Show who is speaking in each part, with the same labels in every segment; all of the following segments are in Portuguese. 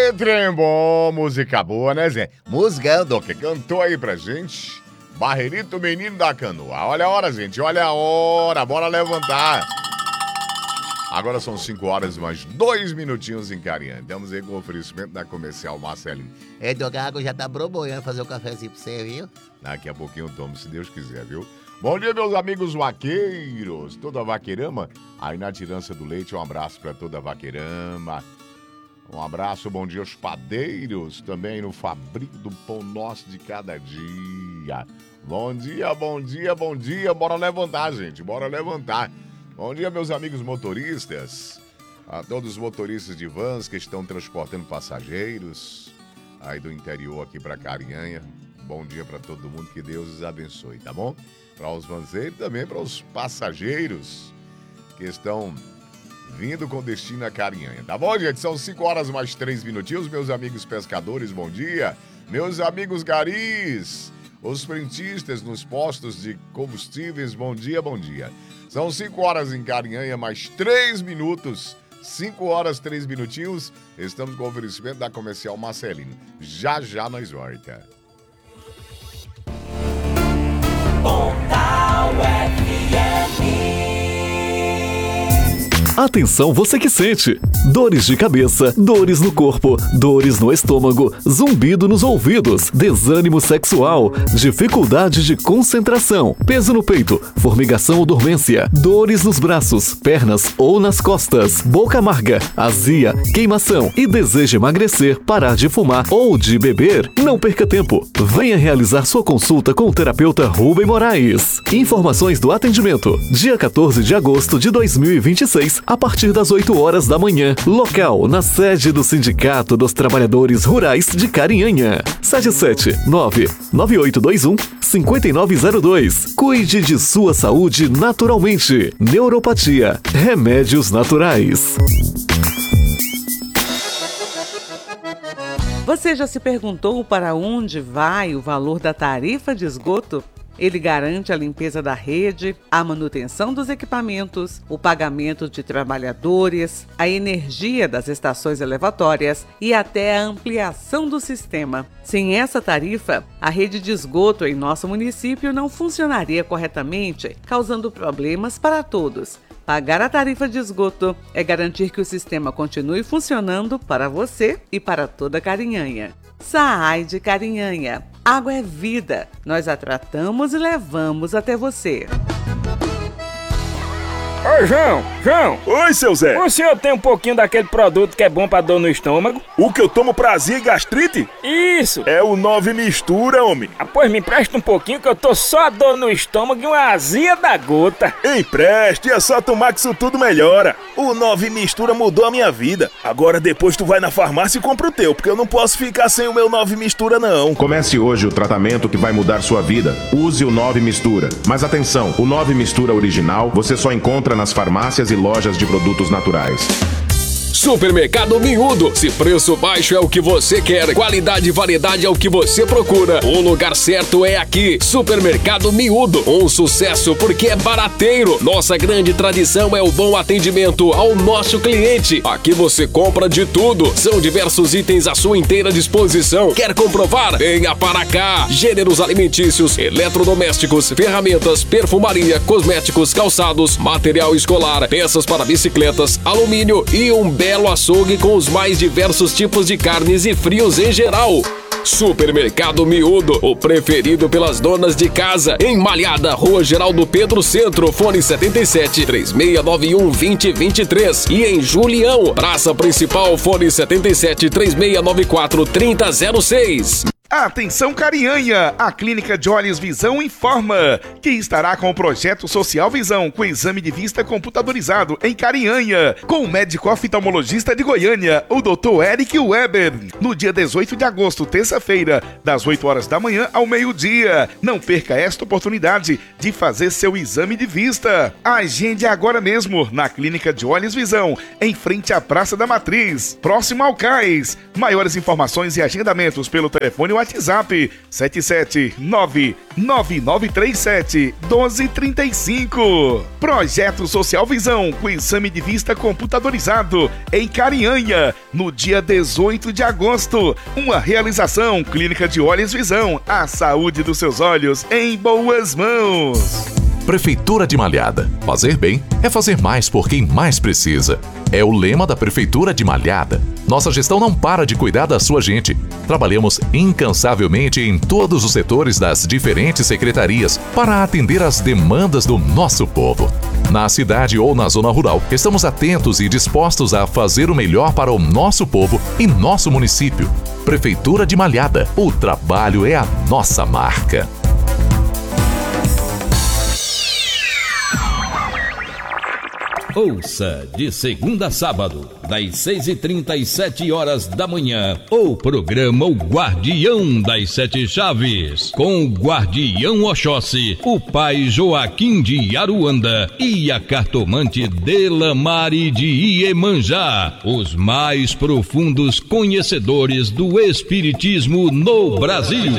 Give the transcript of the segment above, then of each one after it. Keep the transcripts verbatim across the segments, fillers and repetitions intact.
Speaker 1: Que trem bom, música boa, né, Zé? Musgando, que cantou aí pra gente. Barreirito Menino da Canoa. Olha a hora, gente, olha a hora, bora levantar. Agora são cinco horas mais dois minutinhos em Carinha. Estamos aí com o oferecimento da Comercial Marcelinho.
Speaker 2: É, Doga, a água já tá broboiando, fazer um cafezinho pra você, viu?
Speaker 1: Daqui a pouquinho eu tomo, se Deus quiser, viu? Bom dia, meus amigos vaqueiros, toda a vaqueirama. Aí na Tirança do Leite, um abraço pra toda a vaqueirama. Um abraço, bom dia aos padeiros, também no Fabrico do Pão Nosso de cada dia. Bom dia, bom dia, bom dia, bora levantar, gente, bora levantar. Bom dia, meus amigos motoristas, a todos os motoristas de vans que estão transportando passageiros aí do interior aqui para Carinhanha. Bom dia para todo mundo, que Deus os abençoe, tá bom? Para os vanzeiros e também para os passageiros que estão vindo com destino a Carinhanha, tá bom, gente? São cinco horas mais três minutinhos, meus amigos pescadores, bom dia. Meus amigos garis, os frentistas nos postos de combustíveis, bom dia, bom dia. São cinco horas em Carinhanha, mais três minutos. cinco horas, três minutinhos. Estamos com o oferecimento da Comercial Marcelino. Já, já nós volta.
Speaker 3: Pontal F M.
Speaker 4: Atenção, você que sente dores de cabeça, dores no corpo, dores no estômago, zumbido nos ouvidos, desânimo sexual, dificuldade de concentração, peso no peito, formigação ou dormência, dores nos braços, pernas ou nas costas, boca amarga, azia, queimação e deseja emagrecer, parar de fumar ou de beber. Não perca tempo. Venha realizar sua consulta com o terapeuta Rubem Moraes. Informações do atendimento. Dia quatorze de agosto de dois mil e vinte e seis, a partir das oito horas da manhã. Local na sede do Sindicato dos Trabalhadores Rurais de Carinhanha. sete sete nove nove oito dois um cinco nove zero dois. Cuide de sua saúde naturalmente. Neuropatia. Remédios naturais.
Speaker 5: Você já se perguntou para onde vai o valor da tarifa de esgoto? Ele garante a limpeza da rede, a manutenção dos equipamentos, o pagamento de trabalhadores, a energia das estações elevatórias e até a ampliação do sistema. Sem essa tarifa, a rede de esgoto em nosso município não funcionaria corretamente, causando problemas para todos. Pagar a tarifa de esgoto é garantir que o sistema continue funcionando para você e para toda Carinhanha. Saai de Carinhanha. Água é vida. Nós a tratamos e levamos até você.
Speaker 6: Ô, João, João.
Speaker 7: Oi, seu Zé.
Speaker 6: O senhor tem um pouquinho daquele produto que é bom pra dor no estômago?
Speaker 7: O que eu tomo pra azia e gastrite?
Speaker 6: Isso.
Speaker 7: É o nove Mistura, homem.
Speaker 6: Ah, pois me empresta um pouquinho que eu tô só dor no estômago e uma azia da gota.
Speaker 7: Empreste, é só tomar que isso tudo melhora. O nove Mistura mudou a minha vida. Agora depois tu vai na farmácia e compra o teu, porque eu não posso ficar sem o meu nove Mistura, não.
Speaker 8: Comece hoje o tratamento que vai mudar sua vida. Use o nove Mistura. Mas atenção, o nove Mistura original você só encontra nas farmácias e lojas de produtos naturais.
Speaker 9: Supermercado Miúdo. Se preço baixo é o que você quer, qualidade e variedade é o que você procura, o lugar certo é aqui. Supermercado Miúdo, um sucesso porque é barateiro. Nossa grande tradição é o bom atendimento ao nosso cliente. Aqui você compra de tudo, são diversos itens à sua inteira disposição. Quer comprovar? Venha para cá. Gêneros alimentícios, eletrodomésticos, ferramentas, perfumaria, cosméticos, calçados, material escolar, peças para bicicletas, alumínio e um belo açougue com os mais diversos tipos de carnes e frios em geral. Supermercado Miúdo, o preferido pelas donas de casa. Em Malhada, Rua Geraldo Pedro Centro, fone setenta e sete, três seis nove um, dois zero dois três. E em Julião, Praça Principal, fone setenta e sete, três seis nove quatro, três zero zero seis.
Speaker 10: Atenção Carinhanha, a Clínica de Olhos Visão informa que estará com o projeto Social Visão com exame de vista computadorizado em Carinhanha, com o médico oftalmologista de Goiânia, o doutor Eric Weber, no dia dezoito de agosto, terça-feira, das oito horas da manhã ao meio-dia. Não perca esta oportunidade de fazer seu exame de vista. Agende agora mesmo na Clínica de Olhos Visão, em frente à Praça da Matriz, próximo ao Cais. Maiores informações e agendamentos pelo telefone WhatsApp sete sete nove nove nove três sete um dois três cinco. Projeto Social Visão com exame de vista computadorizado em Carinhanha, no dia dezoito de agosto. Uma realização Clínica de Olhos Visão, a saúde dos seus olhos em boas mãos.
Speaker 11: Prefeitura de Malhada. Fazer bem é fazer mais por quem mais precisa. É o lema da Prefeitura de Malhada. Nossa gestão não para de cuidar da sua gente. Trabalhamos incansavelmente em todos os setores das diferentes secretarias para atender às demandas do nosso povo. Na cidade ou na zona rural, estamos atentos e dispostos a fazer o melhor para o nosso povo e nosso município. Prefeitura de Malhada. O trabalho é a nossa marca.
Speaker 12: Ouça de segunda a sábado, das seis e trinta às sete horas da manhã, o programa O Guardião das Sete Chaves, com o Guardião Oxóssi, o pai Joaquim de Aruanda e a cartomante Delamare de Iemanjá, os mais profundos conhecedores do Espiritismo no Brasil.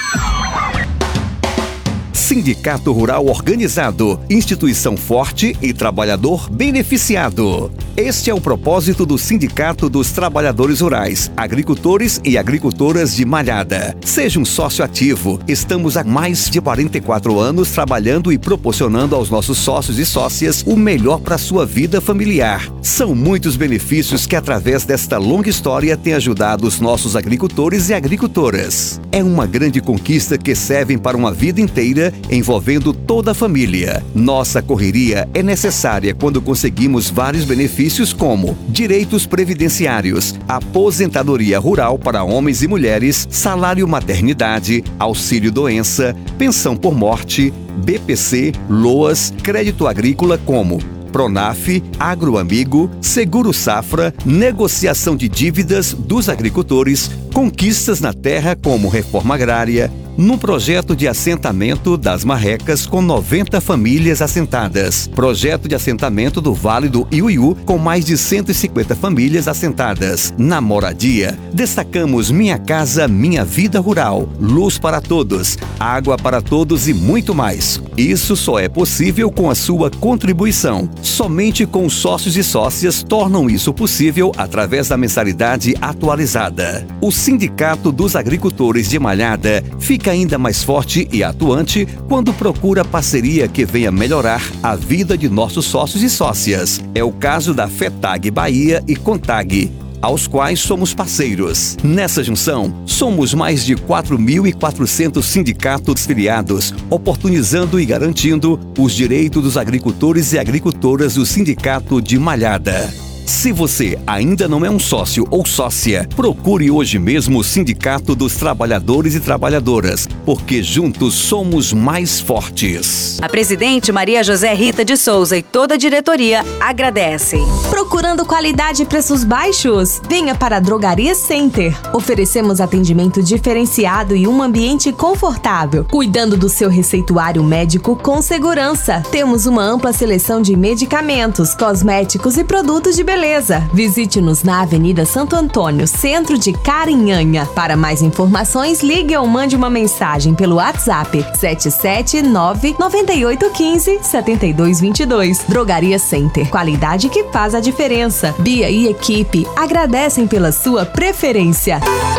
Speaker 13: Sindicato Rural Organizado, instituição forte e trabalhador beneficiado. Este é o propósito do Sindicato dos Trabalhadores Rurais, Agricultores e Agricultoras de Malhada. Seja um sócio ativo. Estamos há mais de quarenta e quatro anos trabalhando e proporcionando aos nossos sócios e sócias o melhor para a sua vida familiar. São muitos benefícios que, através desta longa história, têm ajudado os nossos agricultores e agricultoras. É uma grande conquista que serve para uma vida inteira, envolvendo toda a família. Nossa correria é necessária quando conseguimos vários benefícios como direitos previdenciários, aposentadoria rural para homens e mulheres, salário maternidade, auxílio doença, pensão por morte, B P C, LOAS, crédito agrícola como Pronaf, Agroamigo, Seguro Safra, negociação de dívidas dos agricultores, conquistas na terra como reforma agrária, no projeto de assentamento das Marrecas com noventa famílias assentadas, projeto de assentamento do Vale do Iuiú com mais de cento e cinquenta famílias assentadas. Na moradia, destacamos Minha Casa Minha Vida Rural, luz para todos, água para todos e muito mais. Isso só é possível com a sua contribuição. Somente com os sócios e sócias tornam isso possível através da mensalidade atualizada. O Sindicato dos Agricultores de Malhada fica ainda mais forte e atuante quando procura parceria que venha melhorar a vida de nossos sócios e sócias. É o caso da FETAG Bahia e CONTAG, aos quais somos parceiros. Nessa junção, somos mais de quatro mil e quatrocentos sindicatos filiados, oportunizando e garantindo os direitos dos agricultores e agricultoras do Sindicato de Malhada. Se você ainda não é um sócio ou sócia, procure hoje mesmo o Sindicato dos Trabalhadores e Trabalhadoras, porque juntos somos mais fortes.
Speaker 14: A presidente Maria José Rita de Souza e toda a diretoria agradecem.
Speaker 15: Procurando qualidade e preços baixos? Venha para a Drogaria Center. Oferecemos atendimento diferenciado e um ambiente confortável, cuidando do seu receituário médico com segurança. Temos uma ampla seleção de medicamentos, cosméticos e produtos de beleza. Beleza. Visite-nos na Avenida Santo Antônio, centro de Carinhanha. Para mais informações, ligue ou mande uma mensagem pelo WhatsApp sete sete nove nove oito um cinco sete dois dois dois. Drogaria Center. Qualidade que faz a diferença. Bia e equipe agradecem pela sua preferência.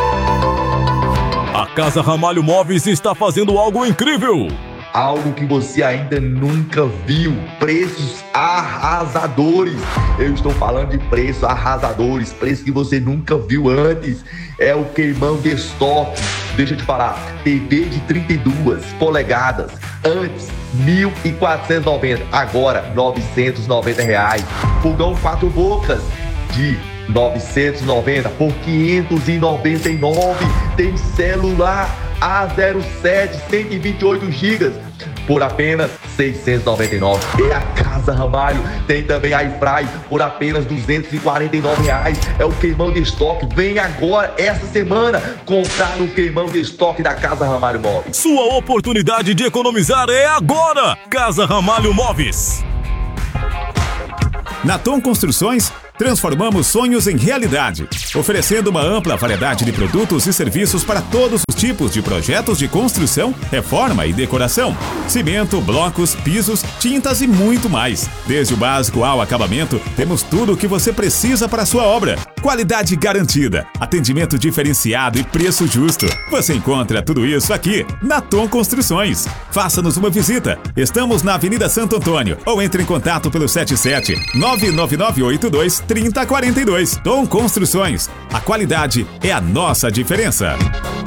Speaker 16: A Casa Ramalho Móveis está fazendo algo incrível.
Speaker 17: Algo que você ainda nunca viu. Preços arrasadores. Eu estou falando de preços arrasadores. Preços que você nunca viu antes. É o queimão de estoque. Deixa eu te falar. T V de trinta e duas polegadas. Antes, mil e quatrocentos e noventa. Agora, novecentos e noventa reais. Fogão quatro bocas de novecentos e noventa por quinhentos e noventa e nove. Tem celular A zero sete, cento e vinte e oito gigas por apenas seiscentos e noventa e nove. E a Casa Ramalho tem também a iFry por apenas duzentos e quarenta e nove reais. É o queimão de estoque. Vem agora, essa semana, comprar no queimão de estoque da Casa Ramalho Móveis.
Speaker 16: Sua oportunidade de economizar é agora. Casa Ramalho Móveis.
Speaker 18: Na Tom Construções, transformamos sonhos em realidade, oferecendo uma ampla variedade de produtos e serviços para todos os tipos de projetos de construção, reforma e decoração. Cimento, blocos, pisos, tintas e muito mais. Desde o básico ao acabamento, temos tudo o que você precisa para a sua obra. Qualidade garantida, atendimento diferenciado e preço justo. Você encontra tudo isso aqui na Tom Construções. Faça-nos uma visita. Estamos na Avenida Santo Antônio ou entre em contato pelo sete sete nove nove nove oito dois três zero quatro dois. Tom Construções. A qualidade é a nossa diferença.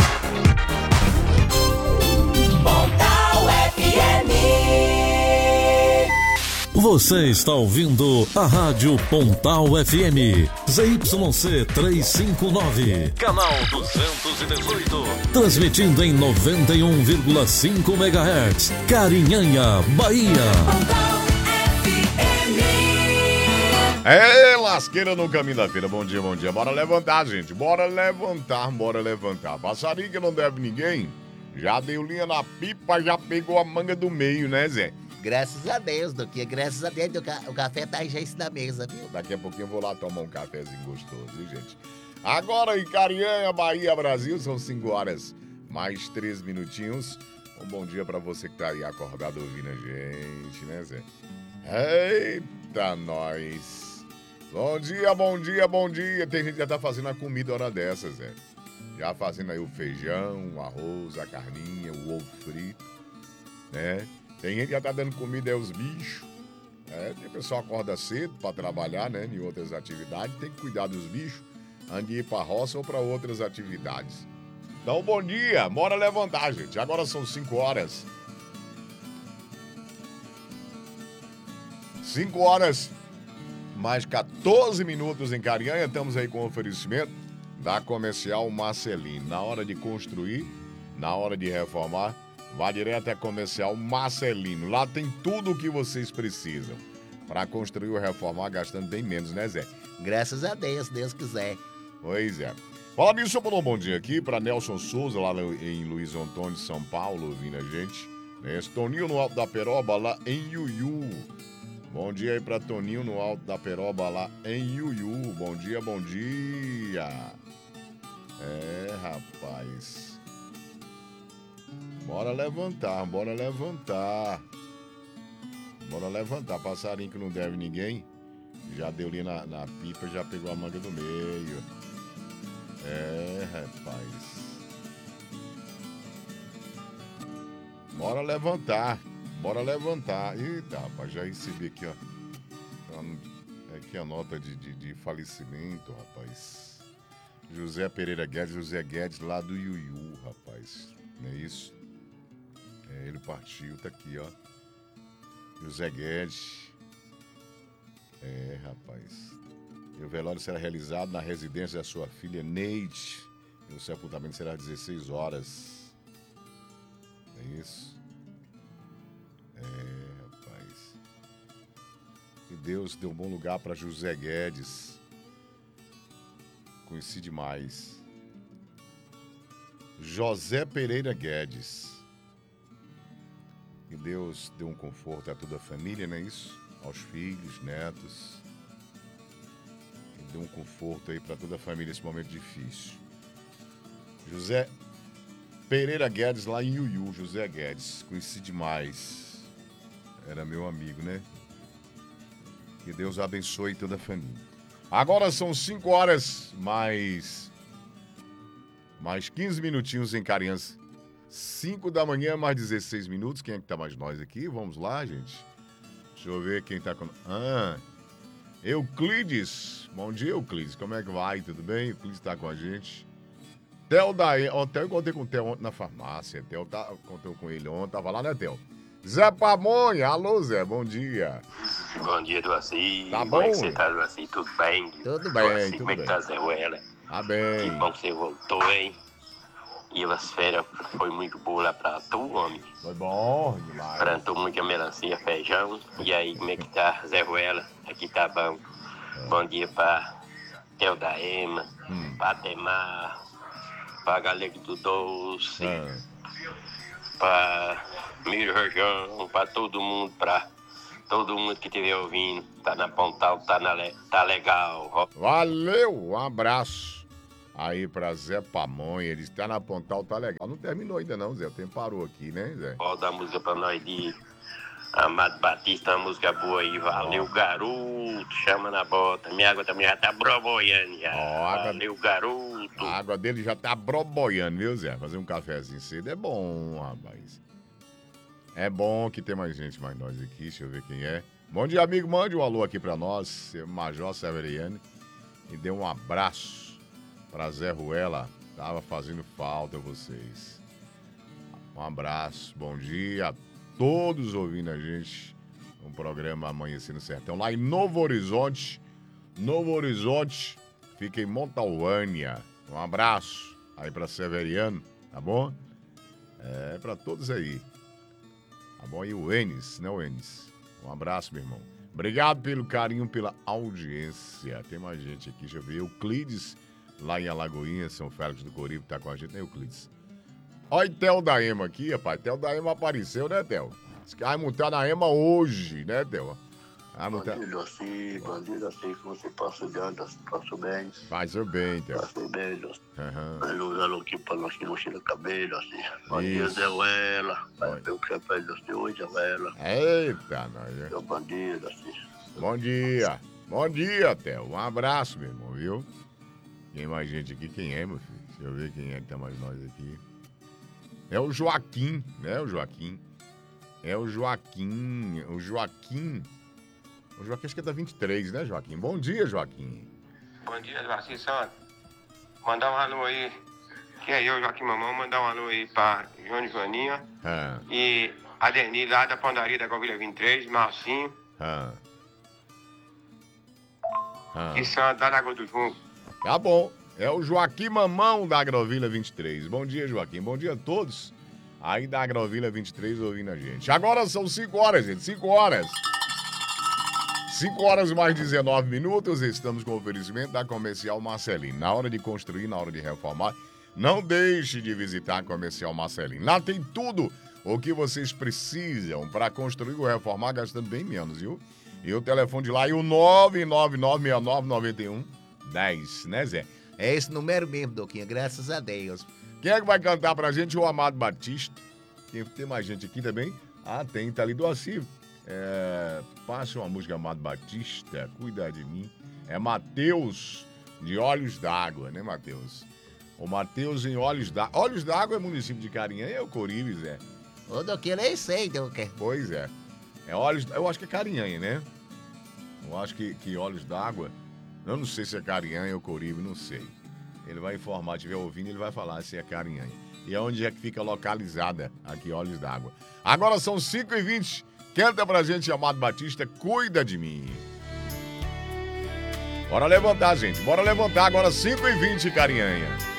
Speaker 12: Você está ouvindo a Rádio Pontal F M, Z Y C trezentos e cinquenta e nove, canal duzentos e dezoito, transmitindo em noventa e um vírgula cinco megahertz, Carinhanha, Bahia.
Speaker 1: É, lasqueira no caminho da feira. Bom dia, bom dia. Bora levantar, gente. Bora levantar, bora levantar. Passarinho que não deve ninguém, já deu linha na pipa, já pegou a manga do meio, né, Zé?
Speaker 2: Graças a Deus, Duquinha. Graças a Deus, o, ca- o café tá já isso na mesa, viu?
Speaker 1: Daqui a pouquinho eu vou lá tomar um cafezinho gostoso, viu, gente? Agora em Carinhanha, Bahia, Brasil, são cinco horas mais três minutinhos. Um bom dia pra você que tá aí acordado ouvindo a gente, né, Zé? Eita, nós! Bom dia, bom dia, bom dia. Tem gente que já tá fazendo a comida hora dessa, Zé. Já fazendo aí o feijão, o arroz, a carninha, o ovo frito, né? Tem gente que já tá dando comida aí aos bichos. É, o pessoal acorda cedo pra trabalhar, né? Em outras atividades. Tem que cuidar dos bichos antes de ir pra roça ou pra outras atividades. Então, bom dia. Bora levantar, gente. Agora são cinco horas. cinco horas mais quatorze minutos em Carinhanha. Estamos aí com o oferecimento da Comercial Marcelino. Na hora de construir, na hora de reformar, vá direto a Comercial Marcelino. Lá tem tudo o que vocês precisam para construir ou reformar, gastando bem menos, né, Zé?
Speaker 2: Graças a Deus, se Deus quiser.
Speaker 1: Pois é. Fala nisso, eu vou dar um bom dia aqui para Nelson Souza, lá em Luiz Antônio, São Paulo, ouvindo a gente. Esse Toninho no Alto da Peroba, lá em Iuiú. Bom dia aí para Toninho no Alto da Peroba, lá em Iuiú. Bom dia, bom dia. É, rapaz. Bora levantar, bora levantar. Bora levantar. Passarinho que não deve ninguém. Já deu ali na, na pipa, já pegou a manga do meio. É, rapaz. Bora levantar. Bora levantar. Eita, rapaz, já recebi aqui, ó. Aqui a nota de, de, de falecimento, rapaz. José Pereira Guedes, José Guedes, lá do Iuiú, rapaz. Não é isso? É, ele partiu, tá aqui, ó. José Guedes. É, rapaz. E o velório será realizado na residência da sua filha Neide. E o sepultamento será às dezesseis horas. É isso? É, rapaz. E Deus deu um bom lugar para José Guedes. Conheci demais. José Pereira Guedes. E Deus deu um conforto a toda a família, não é isso? Aos filhos, netos. E deu um conforto aí para toda a família nesse momento difícil. José Pereira Guedes, lá em Iuiú. José Guedes, conheci demais. Era meu amigo, né? Que Deus abençoe toda a família. Agora são cinco horas mais... Mais quinze minutinhos em Carinhanha. cinco da manhã, mais dezesseis minutos. Quem é que tá mais nós aqui? Vamos lá, gente. Deixa eu ver quem tá com... Ah, Euclides. Bom dia, Euclides. Como é que vai? Tudo bem? Euclides tá com a gente. Theo Daí. Ó, Theo, eu contei com o Theo ontem na farmácia. Theo tá... Contei com ele ontem. Tava lá, né, Theo? Zé Pamonha. Alô, Zé. Bom dia.
Speaker 19: Bom dia, Duaci.
Speaker 1: Tá bom?
Speaker 19: Como é que você tá, Duaci? Tudo bem?
Speaker 1: Tudo bem,
Speaker 19: Duaci,
Speaker 1: tudo
Speaker 19: como é que
Speaker 1: bem.
Speaker 19: tá, Zé Ruela?
Speaker 1: Tá bem.
Speaker 19: Que bom que você voltou, hein? E as férias foi muito boa lá pra tu, homem.
Speaker 1: Foi bom demais.
Speaker 19: Plantou muita melancia, feijão. E aí, como é que tá, Zé Ruela? Aqui tá bom. É. Bom dia pra Theo da Ema, hum. pra Temar, pra Galego do Doce, é. pra Miro Rojão, pra todo mundo, pra todo mundo que estiver ouvindo, tá na Pontal, tá, na, tá legal.
Speaker 1: Valeu, um abraço aí pra Zé Pamonha, ele está na Pontal, tá legal. Não terminou ainda não, Zé, o tempo parou aqui, né, Zé?
Speaker 19: Roda a música pra nós de Amado Batista, uma música boa aí, valeu, oh. Garoto, chama na bota, minha água também já tá broboiando já, oh, água... valeu, garoto.
Speaker 1: A água dele já tá broboiando, viu, Zé? Fazer um cafezinho cedo é bom, rapaz. É bom que tem mais gente, mais nós aqui, deixa eu ver quem é. Bom dia, amigo, mande um alô aqui pra nós, seu Major Severiano, e dê um abraço pra Zé Ruela, tava fazendo falta vocês. Um abraço, bom dia a todos ouvindo a gente no programa Amanhecer no Sertão, lá em Novo Horizonte. Novo Horizonte, fica em Montalvânia. Um abraço aí pra Severiano, tá bom? É, pra todos aí. Tá bom? E o Enes, né, o Enes? Um abraço, meu irmão. Obrigado pelo carinho, pela audiência. Tem mais gente aqui, deixa eu ver. Euclides, lá em Alagoinha, São Félix do Coribe, tá com a gente, né, Euclides? Olha o Theo da Ema aqui, rapaz. Theo da Ema apareceu, né, Theo? Diz que vai montar na Ema hoje, né, Theo? Vai montar...
Speaker 20: Bandido assim, bandido assim, que você passa de ano, passa bem.
Speaker 1: Passou bem, Theo.
Speaker 20: Passou bem, assim.
Speaker 1: Uhum.
Speaker 20: Alô, alô, aqui pra nós que não tira cabelo, assim. Bom dia, Zé Ruela. Vai ver o que é pra ele assim hoje, Zé Ruela.
Speaker 1: Eita, nós, né?
Speaker 20: Seu bandido, assim.
Speaker 1: Bom dia. Bom dia, Theo. Um abraço, meu irmão, viu? Tem mais gente aqui. Quem é, meu filho? Deixa eu ver quem é que tá mais nós aqui. É o Joaquim, né, o Joaquim? É o Joaquim, o Joaquim. O Joaquim acho que é da vinte e três, né, Joaquim? Bom dia, Joaquim.
Speaker 19: Bom dia, Joaquim Santos. Mandar um alô aí, que é eu, Joaquim Mamão, mandar um alô aí pra João e Joaninha.
Speaker 1: Ah.
Speaker 19: E a Deni lá da Padaria da Govilha vinte e três, Marcinho.
Speaker 1: Ah. Ah.
Speaker 19: E Santos, da Lagoa do Junco.
Speaker 1: Tá bom. É o Joaquim Mamão da Agrovilha vinte e três. Bom dia, Joaquim. Bom dia a todos aí da Agrovilha vinte e três ouvindo a gente. Agora são cinco horas, gente. cinco horas. cinco horas mais dezenove minutos. Estamos com o oferecimento da Comercial Marcelino. Na hora de construir, na hora de reformar, não deixe de visitar a Comercial Marcelino. Lá tem tudo o que vocês precisam para construir ou reformar, gastando bem menos, viu? E o telefone de lá é o nove nove nove seis nove nove um um zero, né, Zé?
Speaker 2: É esse número mesmo, Doquinha, graças a Deus.
Speaker 1: Quem é que vai cantar pra gente? O Amado Batista. Tem, tem mais gente aqui também? Ah, tem, tá ali do Assis. É, passa uma música, Amado Batista, cuida de mim. É Mateus de Olhos d'Água, né, Mateus? O Mateus em Olhos d'Água. Olhos d'Água é município de Carinhanha, é o Coribe, Zé.
Speaker 2: Ô, Doquinha, nem sei, Doquinha.
Speaker 1: Pois é. É Olhos, eu acho que é Carinhanha, né? Eu acho que, que Olhos d'Água... Eu não sei se é Carinhanha ou Coribe, não sei. Ele vai informar, se estiver ouvindo, ele vai falar se é Carinhanha. E é onde é que fica localizada aqui, Olhos d'Água. Agora são cinco e vinte. Canta pra gente, Amado Batista, cuida de mim. Bora levantar, gente. Bora levantar agora, cinco e vinte, Carinhanha.